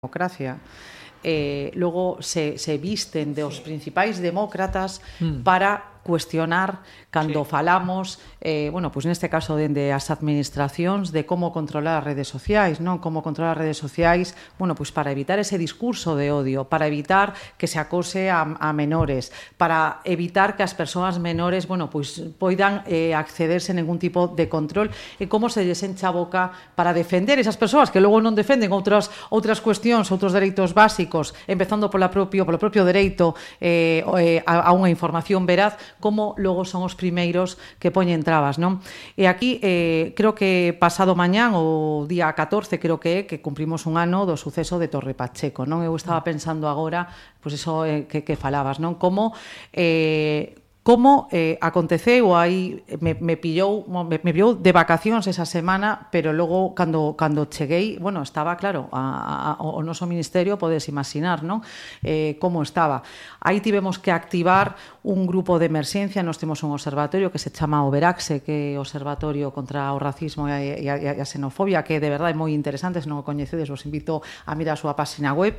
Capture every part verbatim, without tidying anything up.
democracia, eh, logo se, se visten de os principais demócratas mm. para cuestionar cando sí. falamos, eh, bueno, pois neste caso dende as administracións de como controlar as redes sociais, non? Como controlar as redes sociais, bueno, pois para evitar ese discurso de odio, para evitar que se acose a, a menores, para evitar que as persoas menores, bueno, pois poidan eh, accederse a ningún tipo de control e como se lles encha a boca para defender esas persoas que logo non defenden outras outras cuestións, outros dereitos básicos, empezando pola propio, polo propio dereito eh, a, a unha información veraz, como logo son os primeiros que poñen trabas, non? E aquí, eh, creo que pasado mañán, o día catorce, creo que é, que cumprimos un ano do suceso de Torre Pacheco, non? Eu estaba pensando agora, pois iso eh, que, que falabas, non? Como... Eh, Como eh, aconteceu aí, me, me pillou me, me pillou de vacacións esa semana, pero logo cando, cando cheguei, bueno, estaba claro, a, a, o noso ministerio, podes imaginar, non? Eh, como estaba. Aí tivemos que activar un grupo de emerxencia, nós temos un observatorio que se chama OBERACSE, que é o Observatorio contra o Racismo e a, e a Xenofobia, que de verdade é moi interesante, se non o coñecedes, os invito a mirar a súa página web.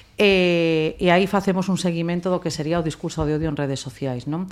E, e aí facemos un seguimento do que sería o discurso de odio en redes sociais, non?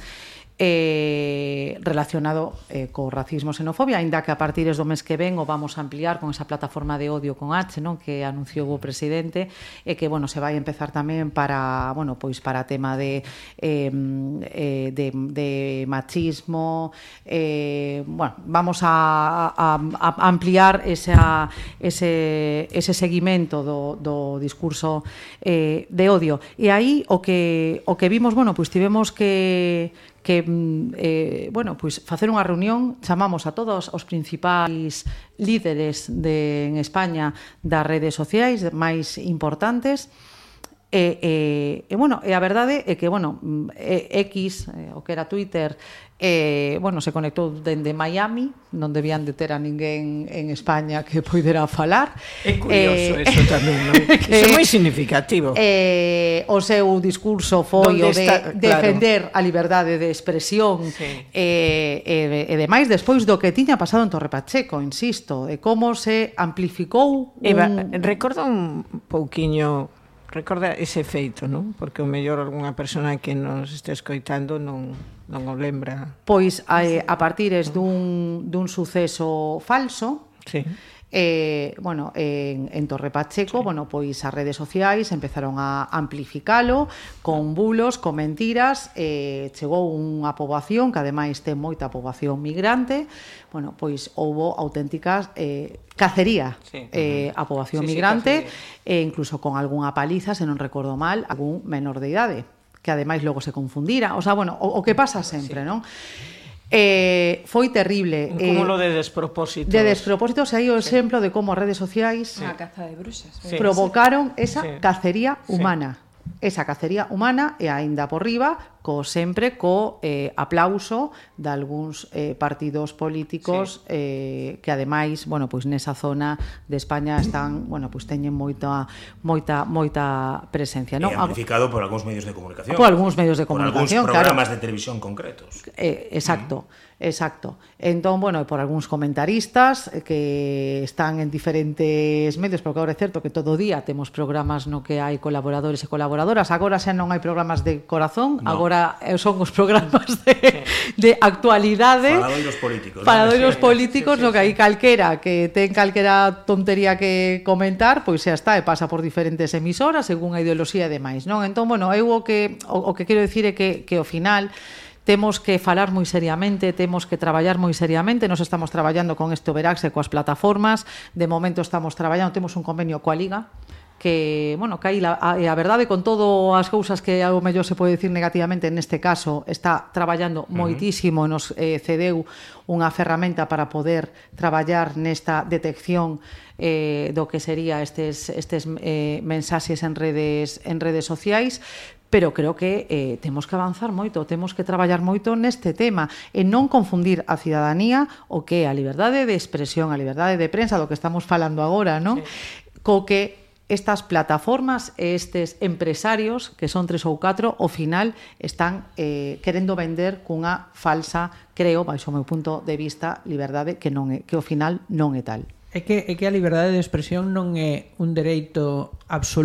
Eh, relacionado eh, co racismo e xenofobia, aínda que a partir do mes que ven o vamos a ampliar con esa plataforma de odio con H, non? Que anunciou o presidente e que, bueno, se vai empezar tamén para, bueno, pois para tema de eh, de, de machismo, eh, bueno, vamos a, a, a ampliar esa, ese, ese seguimento do, do discurso eh, de odio. E aí o que, o que vimos, bueno, pois tivemos que que, eh, bueno, pois facer unha reunión, chamamos a todos os principais líderes de, en España das redes sociais máis importantes, e, e, e, bueno, e a verdade é que, bueno, X, o que era Twitter, eh, bueno, se conectou dende Miami, non debían de ter a ninguén en España que poidera falar. É curioso eh, eso tamén, non? Que, é moi significativo. Eh, o seu discurso foi o de está, defender claro. a liberdade de expresión sí. eh, e, e demais, despois do que tiña pasado en Torre Pacheco, insisto, de como se amplificou un... Eva, recorda un pouquiño... Recorda ese feito, non? Porque o mellor algunha persona que nos este escoitando non, non o lembra. Pois a, a partir dun, dun suceso falso, sí. eh, bueno, en, en Torre Pacheco, sí. bueno, pois as redes sociais empezaron a amplificalo con bulos, con mentiras, eh, chegou unha poboación que ademais ten moita poboación migrante, bueno, pois houbo auténticas eh, cacería sí. eh, a poboación sí, migrante sí, e incluso con algunha paliza, se non recordo mal, algún menor de idade, que ademais logo se confundira, o sea, bueno, o, o que pasa sempre, sí. non? Eh, foi terrible. Un cúmulo eh, de despropósitos. De despropósitos, e aí o exemplo sí. de como as redes sociais Unha sí. caza de bruxas. Sí. provocaron esa sí. cacería humana. Sí. Esa cacería humana e aínda por riba co sempre co eh, aplauso de algúns eh, partidos políticos sí. eh, que ademais, bueno, pois nesa zona de España están, bueno, pois teñen moita moita moita presencia, non? E amplificado por algúns medios de comunicación. Por algúns medios de comunicación, por algúns programas claro. de televisión concretos. Eh, exacto. Mm. Exacto. Entón, bueno, por algúns comentaristas que están en diferentes medios, porque agora é certo que todo o día temos programas no que hai colaboradores e colaboradoras. Agora xa non hai programas de corazón, no. agora son os programas de, sí. de actualidade. Faladoiros políticos. Faladoiros políticos, sí, sí, no que hai calquera que ten calquera tontería que comentar, pois xa está, e pasa por diferentes emisoras según a ideoloxía e demais, non? Entón, bueno, eu o que, o, o que quero dicir é que, que ao final temos que falar moi seriamente, temos que traballar moi seriamente. Nos estamos traballando con este OBERACSE coas plataformas. De momento estamos traballando, temos un convenio coa Liga que, bueno, que aí a, a verdade con todo as cousas que ao mellor se pode dicir negativamente, neste caso está traballando moitísimo, uh-huh. nos eh, cedeu unha ferramenta para poder traballar nesta detección eh, do que sería estes, estes eh, mensaxes en redes, en redes sociais, pero creo que eh, temos que avanzar moito, temos que traballar moito neste tema e non confundir a cidadanía o que é a liberdade de expresión, a liberdade de prensa, do que estamos falando agora, non? Sí. Co que estas plataformas e estes empresarios, que son tres ou catro, ao final están eh, querendo vender cunha falsa, creo, baixo o meu punto de vista, liberdade que non é, que ao final non é tal. É que, é que a liberdade de expresión non é un dereito absoluto